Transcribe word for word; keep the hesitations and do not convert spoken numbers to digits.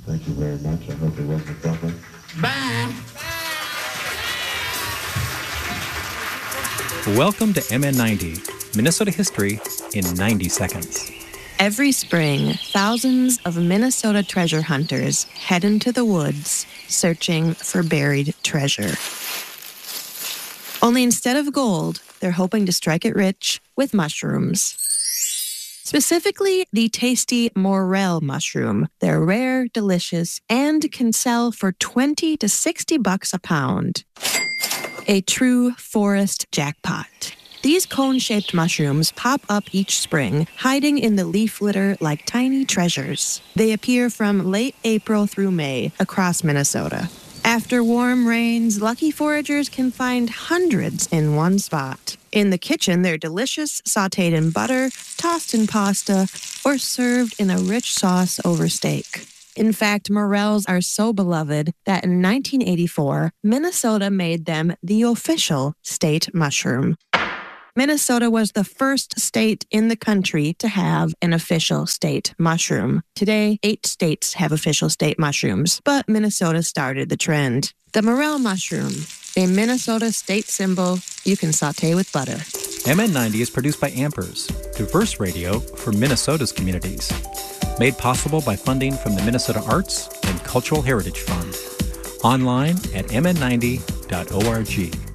Thank you very much. I hope it wasn't a problem. Bye. Welcome to M N ninety, Minnesota history in ninety seconds. Every spring, thousands of Minnesota treasure hunters head into the woods searching for buried treasure. Only instead of gold, they're hoping to strike it rich with mushrooms. Specifically, the tasty morel mushroom. They're rare, delicious, and can sell for twenty to sixty bucks a pound. A true forest jackpot. These cone-shaped mushrooms pop up each spring, hiding in the leaf litter like tiny treasures. They appear from late April through May across Minnesota. After warm rains, lucky foragers can find hundreds in one spot. In the kitchen, they're delicious, sautéed in butter, tossed in pasta, or served in a rich sauce over steak. In fact, morels are so beloved that in nineteen eighty-four, Minnesota made them the official state mushroom. Minnesota was the first state in the country to have an official state mushroom. Today, eight states have official state mushrooms, but Minnesota started the trend. The morel mushroom, a Minnesota state symbol you can sauté with butter. M N ninety is produced by Ampers, diverse radio for Minnesota's communities. Made possible by funding from the Minnesota Arts and Cultural Heritage Fund. Online at m n ninety dot org.